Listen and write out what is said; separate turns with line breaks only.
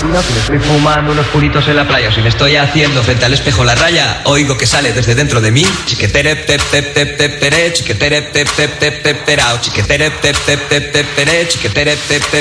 vecino, si me estoy fumando unos puritos en la playa o si me estoy haciendo frente al espejo la raya, oigo que sale desde dentro de mí. Chiquetere, tep, tep, tep, tep, tere, chiquetere, tep, tep, tep, tep, terao, chiquetere, tep, tep, tep, tep, tere, chiquetere, tep, tep,